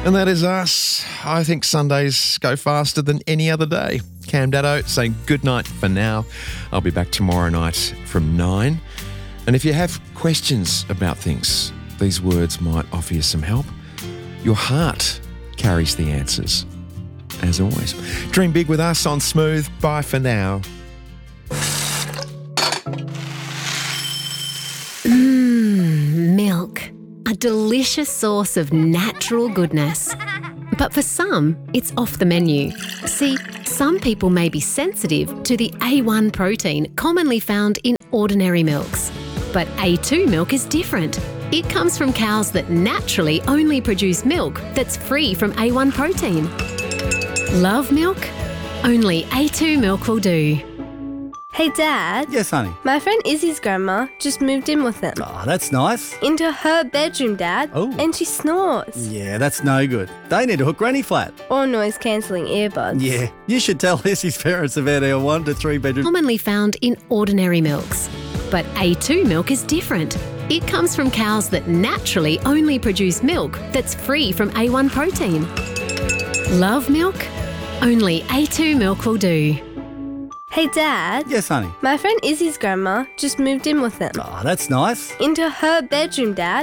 And that is us. I think Sundays go faster than any other day. Cam Daddo saying good night for now. I'll be back tomorrow night from 9. And if you have questions about things, these words might offer you some help. Your heart carries the answers. As always, dream big with us on Smooth. Bye for now. Milk. A delicious source of natural goodness. But for some, it's off the menu. See, some people may be sensitive to the A1 protein commonly found in ordinary milks. But A2 milk is different. It comes from cows that naturally only produce milk that's free from A1 protein. Love milk? Only A2 milk will do. Hey Dad, Yes, honey. my friend Izzy's grandma just moved in with them. Oh, that's nice. Into her bedroom, Dad. Oh. And she snores. Yeah, that's no good. They need to hook Granny flat. Or noise-cancelling earbuds. Yeah, you should tell Lizzie's parents about our 1 to 3 bedroom. Commonly found in ordinary milks. But A2 milk is different. It comes from cows that naturally only produce milk that's free from A1 protein. Love milk? Only A2 milk will do. Hey Dad, Yes, honey. my friend Izzy's grandma just moved in with them. Oh, that's nice. Into her bedroom, Dad.